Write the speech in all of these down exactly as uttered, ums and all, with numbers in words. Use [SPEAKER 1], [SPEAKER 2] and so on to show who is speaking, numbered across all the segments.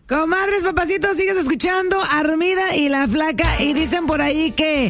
[SPEAKER 1] Comadres, papacitos, sigues escuchando Armida y la Flaca y dicen por ahí que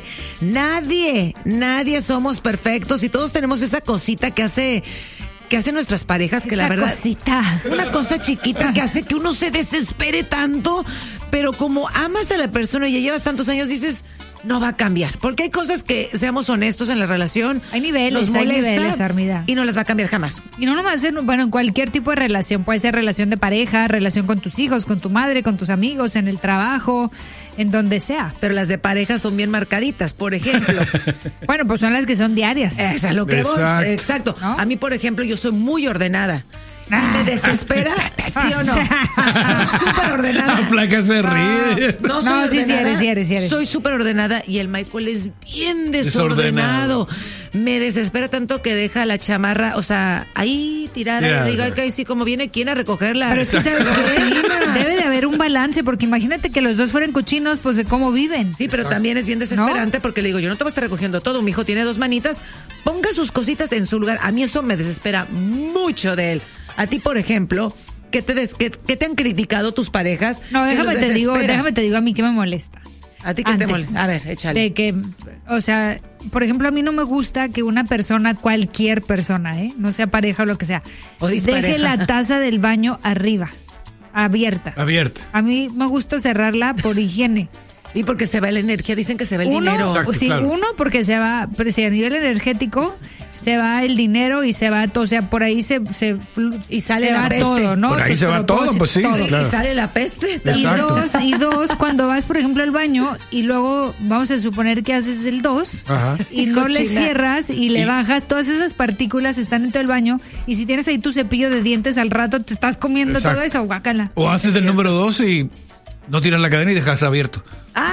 [SPEAKER 1] nadie, nadie somos perfectos y todos tenemos esa cosita que hace... que hacen nuestras parejas, que
[SPEAKER 2] esa
[SPEAKER 1] la verdad...
[SPEAKER 2] cosita.
[SPEAKER 1] Una cosa chiquita que hace que uno se desespere tanto, pero como amas a la persona y ya llevas tantos años, dices, no va a cambiar. Porque hay cosas que, seamos honestos, en la relación...
[SPEAKER 2] Hay niveles,
[SPEAKER 1] nos molesta,
[SPEAKER 2] hay niveles, Armida.
[SPEAKER 1] Y no las va a cambiar jamás.
[SPEAKER 2] Y no nomás en, bueno, en cualquier tipo de relación. Puede ser relación de pareja, relación con tus hijos, con tu madre, con tus amigos, en el trabajo, en donde sea.
[SPEAKER 1] Pero las de pareja son bien marcaditas, por ejemplo.
[SPEAKER 2] Bueno, pues son las que son diarias.
[SPEAKER 1] Esa es lo que
[SPEAKER 3] Exacto.
[SPEAKER 1] voy. Exacto.
[SPEAKER 2] ¿No?
[SPEAKER 1] A mí, por ejemplo, yo soy muy ordenada. Y me desespera, ¿sí o no? Soy súper ordenada.
[SPEAKER 3] La Flaca se ríe.
[SPEAKER 1] No, soy
[SPEAKER 2] No, sí, sí
[SPEAKER 1] ordenada.
[SPEAKER 2] eres, sí eres, sí eres.
[SPEAKER 1] Soy súper ordenada y el Michael es bien desordenado.
[SPEAKER 3] Desordenado.
[SPEAKER 1] Me desespera tanto que deja la chamarra, o sea, ahí tirada.
[SPEAKER 3] Tirada.
[SPEAKER 1] Y digo, ok, sí, como viene, ¿quién a recogerla?
[SPEAKER 2] Pero es que, ¿sabes qué? Debe de haber un balance, porque imagínate que los dos fueran cochinos, pues de cómo viven.
[SPEAKER 1] Sí, pero también es bien desesperante porque le digo, yo no te voy a estar recogiendo todo. Mi hijo tiene dos manitas, ponga sus cositas en su lugar. A mí eso me desespera mucho de él. A ti, por ejemplo, ¿qué te, des, qué, qué te han criticado tus parejas?
[SPEAKER 2] No,
[SPEAKER 1] que
[SPEAKER 2] déjame
[SPEAKER 1] los
[SPEAKER 2] te digo,
[SPEAKER 1] desespera?
[SPEAKER 2] déjame te digo a mí que me molesta.
[SPEAKER 1] ¿A ti qué
[SPEAKER 2] Antes,
[SPEAKER 1] te molesta? A ver, échale.
[SPEAKER 2] De que, o sea, por ejemplo, a mí no me gusta que una persona, cualquier persona, ¿eh? No sea pareja o lo que sea,
[SPEAKER 1] O
[SPEAKER 2] deje
[SPEAKER 1] dispareja.
[SPEAKER 2] la taza del baño arriba, abierta.
[SPEAKER 3] Abierta.
[SPEAKER 2] A mí me gusta cerrarla por higiene.
[SPEAKER 1] Y porque se va la energía, dicen que se va el
[SPEAKER 2] Uno,
[SPEAKER 1] dinero.
[SPEAKER 3] Exacto,
[SPEAKER 2] sí,
[SPEAKER 3] claro.
[SPEAKER 2] uno porque se va, pero si a nivel energético se va el dinero y se va todo, o sea, por ahí se se, flu-
[SPEAKER 1] Y sale
[SPEAKER 2] se
[SPEAKER 1] la
[SPEAKER 2] va
[SPEAKER 1] peste.
[SPEAKER 2] todo, ¿no?
[SPEAKER 3] Por ahí
[SPEAKER 2] Pues,
[SPEAKER 3] se va
[SPEAKER 2] pero
[SPEAKER 3] todo, pues sí,
[SPEAKER 2] todo.
[SPEAKER 1] Y
[SPEAKER 3] claro.
[SPEAKER 1] sale la peste.
[SPEAKER 2] Y
[SPEAKER 3] Exacto.
[SPEAKER 2] dos, y dos, cuando vas, por ejemplo, al baño y luego vamos a suponer que haces el dos
[SPEAKER 3] Ajá.
[SPEAKER 2] y no le
[SPEAKER 1] Cochina.
[SPEAKER 2] cierras y le
[SPEAKER 3] Y-
[SPEAKER 2] bajas, todas esas partículas están dentro del baño y si tienes ahí tu cepillo de dientes al rato te estás comiendo
[SPEAKER 3] Exacto.
[SPEAKER 2] todo eso, guácala.
[SPEAKER 3] O haces del número dos y no tiras la cadena y dejas abierto.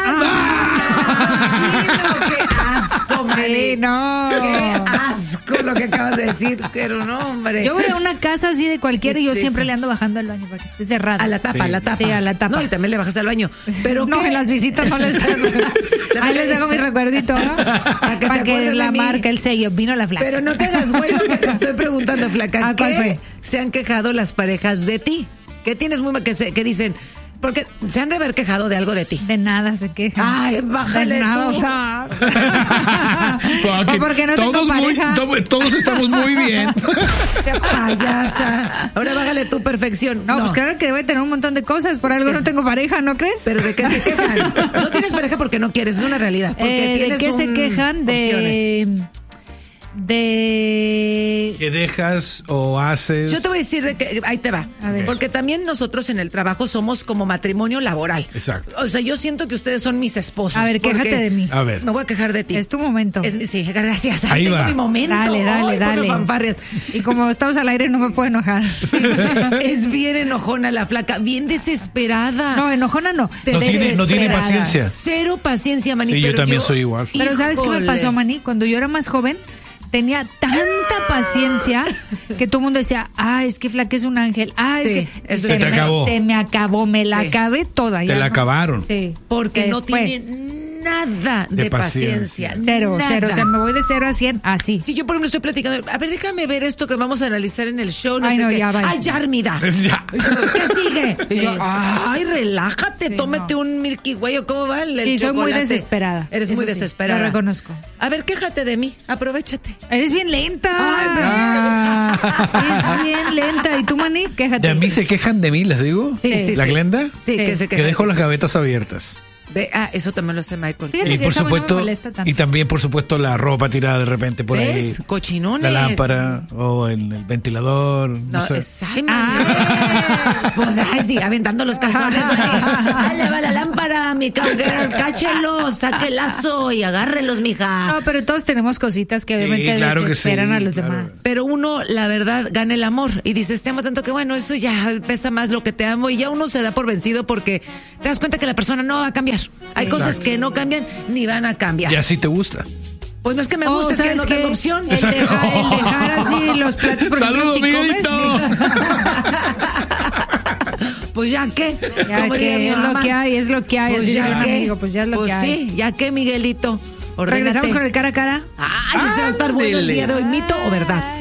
[SPEAKER 1] ¡Ah! ¡Chino! ¡Qué asco, Mari!
[SPEAKER 2] Sí, no.
[SPEAKER 1] ¡Qué asco lo que acabas de decir! Pero no, hombre.
[SPEAKER 2] Yo voy a una casa así de cualquiera y yo
[SPEAKER 1] ¿Qué es
[SPEAKER 2] siempre
[SPEAKER 1] eso?
[SPEAKER 2] le ando bajando al baño para que esté cerrada.
[SPEAKER 1] A la tapa,
[SPEAKER 3] Sí.
[SPEAKER 1] a la tapa.
[SPEAKER 2] Sí, a la tapa.
[SPEAKER 1] No, y también le bajas al baño. Pero
[SPEAKER 2] no,
[SPEAKER 1] ¿qué?
[SPEAKER 2] en las visitas no les Ahí les hago mi recuerdito, ¿no? Para
[SPEAKER 1] que
[SPEAKER 2] que,
[SPEAKER 1] se acuerden de
[SPEAKER 2] la
[SPEAKER 1] mí.
[SPEAKER 2] marca, el sello, vino la flaca.
[SPEAKER 1] Pero no te hagas güey lo que te estoy preguntando, Flaca.
[SPEAKER 2] Ah, ¿cuál
[SPEAKER 1] ¿Qué
[SPEAKER 2] fue?
[SPEAKER 1] se han quejado las parejas de ti? ¿Qué tienes muy mal que, se, que dicen? Porque se han de haber quejado de algo de ti.
[SPEAKER 2] De nada se quejan.
[SPEAKER 1] Ay, bájale
[SPEAKER 2] de nada,
[SPEAKER 1] tú.
[SPEAKER 2] o sea.
[SPEAKER 3] Bueno, que
[SPEAKER 2] O porque no tengo
[SPEAKER 3] todos, muy-
[SPEAKER 2] pareja.
[SPEAKER 3] to- todos estamos muy bien.
[SPEAKER 1] Sea payasa. Ahora bájale tu perfección.
[SPEAKER 2] No, pues claro que debe tener un montón de cosas. Por algo no tengo pareja, ¿no crees?
[SPEAKER 1] Pero ¿de qué se quejan? No tienes pareja porque no quieres, es una realidad. Porque
[SPEAKER 2] Eh, ¿de
[SPEAKER 1] tienes
[SPEAKER 2] qué se
[SPEAKER 1] un-
[SPEAKER 2] quejan?
[SPEAKER 1] opciones.
[SPEAKER 2] De... De...
[SPEAKER 3] ¿Qué dejas o haces?
[SPEAKER 1] Yo te voy a decir de que ahí te va.
[SPEAKER 2] A ver.
[SPEAKER 1] Porque también nosotros en el trabajo somos como matrimonio laboral.
[SPEAKER 3] Exacto.
[SPEAKER 1] O sea, yo siento que ustedes son mis esposos.
[SPEAKER 2] A ver,
[SPEAKER 1] porque
[SPEAKER 2] quéjate de mí.
[SPEAKER 3] A ver.
[SPEAKER 1] Me voy a quejar de ti.
[SPEAKER 2] Es tu momento.
[SPEAKER 1] Es mi- sí, gracias.
[SPEAKER 3] Ahí
[SPEAKER 1] Tengo
[SPEAKER 3] va.
[SPEAKER 1] mi momento.
[SPEAKER 2] Dale, dale,
[SPEAKER 1] Ay, ponme
[SPEAKER 2] dale.
[SPEAKER 1] fanfarrias.
[SPEAKER 2] Y como estamos al aire no me puedo enojar.
[SPEAKER 1] Es bien enojona la Flaca, bien desesperada.
[SPEAKER 2] No, enojona no.
[SPEAKER 3] No tiene, no tiene
[SPEAKER 2] Desesperada.
[SPEAKER 3] paciencia.
[SPEAKER 1] Cero paciencia, Mani.
[SPEAKER 3] Sí, yo
[SPEAKER 1] pero
[SPEAKER 3] también soy igual.
[SPEAKER 2] Pero ¿sabes qué me
[SPEAKER 1] Híjole.
[SPEAKER 2] pasó, Mani? Cuando yo era más joven, tenía tanta paciencia que todo el mundo decía, ah, es que Flaca es un ángel. Ah, es
[SPEAKER 1] Sí,
[SPEAKER 2] que
[SPEAKER 1] eso
[SPEAKER 2] se,
[SPEAKER 3] Se te
[SPEAKER 2] me,
[SPEAKER 3] acabó.
[SPEAKER 2] se me acabó, me la
[SPEAKER 1] Sí.
[SPEAKER 2] acabé toda.
[SPEAKER 3] Te
[SPEAKER 2] ya
[SPEAKER 3] la
[SPEAKER 2] no-
[SPEAKER 3] acabaron.
[SPEAKER 2] Sí.
[SPEAKER 1] Porque
[SPEAKER 2] Se
[SPEAKER 1] no
[SPEAKER 2] fue.
[SPEAKER 1] tiene nada de,
[SPEAKER 3] De
[SPEAKER 1] paciencia.
[SPEAKER 3] paciencia.
[SPEAKER 2] Cero,
[SPEAKER 1] nada.
[SPEAKER 2] cero. O sea, me voy de cero a cien así.
[SPEAKER 1] Si yo, por ejemplo, estoy platicando, a ver, déjame ver esto que vamos a analizar en el show. No
[SPEAKER 2] Ay,
[SPEAKER 1] sé
[SPEAKER 2] no,
[SPEAKER 1] qué.
[SPEAKER 2] ya, vaya.
[SPEAKER 1] Ay, ya, Armida.
[SPEAKER 3] Ya.
[SPEAKER 1] ¿Qué sigue?
[SPEAKER 2] Sí.
[SPEAKER 1] Y yo, ay, relájate,
[SPEAKER 2] Sí,
[SPEAKER 1] tómate
[SPEAKER 2] no.
[SPEAKER 1] un Milky Way o cómo va el, el
[SPEAKER 2] Sí, soy muy
[SPEAKER 1] chocolate.
[SPEAKER 2] desesperada.
[SPEAKER 1] Eres
[SPEAKER 2] Eso
[SPEAKER 1] muy
[SPEAKER 2] sí,
[SPEAKER 1] desesperada.
[SPEAKER 2] lo reconozco.
[SPEAKER 1] A ver, quéjate de mí, aprovechate.
[SPEAKER 2] Eres bien lenta.
[SPEAKER 3] Ah.
[SPEAKER 2] Es bien lenta. ¿Y tú, Mani? Quéjate.
[SPEAKER 3] De a mí se quejan de mí, les digo.
[SPEAKER 1] Sí, sí,
[SPEAKER 3] ¿La
[SPEAKER 1] sí.
[SPEAKER 3] Glenda?
[SPEAKER 1] Sí,
[SPEAKER 2] Sí.
[SPEAKER 1] que se
[SPEAKER 3] Que
[SPEAKER 1] queja.
[SPEAKER 3] dejo las gavetas abiertas.
[SPEAKER 1] Ve, ah, eso también lo sé, Michael.
[SPEAKER 2] Fíjate
[SPEAKER 3] Y
[SPEAKER 2] que
[SPEAKER 3] por
[SPEAKER 2] esa no me
[SPEAKER 3] supuesto,
[SPEAKER 2] molesta tanto.
[SPEAKER 3] y también por supuesto la ropa tirada de repente por
[SPEAKER 1] ¿Ves?
[SPEAKER 3] ahí.
[SPEAKER 1] Cochinones.
[SPEAKER 3] La lámpara o en el ventilador. No,
[SPEAKER 1] No,
[SPEAKER 3] sé.
[SPEAKER 1] es, ay, man.
[SPEAKER 2] Ah.
[SPEAKER 1] Pues, ay, sí, aventando los calzones. Ay, le va la lámpara, mi cowgirl, cáchelos, saque el lazo y agárrelos, mija.
[SPEAKER 2] No, pero todos tenemos cositas que
[SPEAKER 3] Sí,
[SPEAKER 2] obviamente
[SPEAKER 3] claro que
[SPEAKER 2] desesperan
[SPEAKER 3] sí,
[SPEAKER 2] a los
[SPEAKER 3] claro.
[SPEAKER 2] demás.
[SPEAKER 1] Pero uno, la verdad, gana el amor y dices, te amo tanto que bueno, eso ya pesa más lo que te amo y ya uno se da por vencido porque te das cuenta que la persona no va a cambiar. Hay cosas que no cambian ni van a cambiar.
[SPEAKER 3] Y así te gusta.
[SPEAKER 1] Pues no es que me
[SPEAKER 2] Oh,
[SPEAKER 1] guste, es que
[SPEAKER 2] ¿sabes
[SPEAKER 1] no
[SPEAKER 2] qué?
[SPEAKER 1] tengo opción.
[SPEAKER 2] El dejar, el dejar así los platos, por ejemplo,
[SPEAKER 3] ¡Saludos,
[SPEAKER 2] si comes,
[SPEAKER 3] Miguelito!
[SPEAKER 1] Pues ya qué.
[SPEAKER 2] Ya
[SPEAKER 1] Como diría
[SPEAKER 2] que
[SPEAKER 1] mi
[SPEAKER 2] es lo
[SPEAKER 1] mamá.
[SPEAKER 2] que hay, es lo que hay.
[SPEAKER 1] Pues
[SPEAKER 2] así
[SPEAKER 1] ya
[SPEAKER 2] dice un
[SPEAKER 1] qué.
[SPEAKER 2] amigo, pues ya es lo
[SPEAKER 1] Pues
[SPEAKER 2] que hay.
[SPEAKER 1] sí, ya qué, Miguelito. Ordénate.
[SPEAKER 2] Regresamos con el cara a cara.
[SPEAKER 1] Ay, ese va a estar bueno el día de hoy, ¿mito o verdad?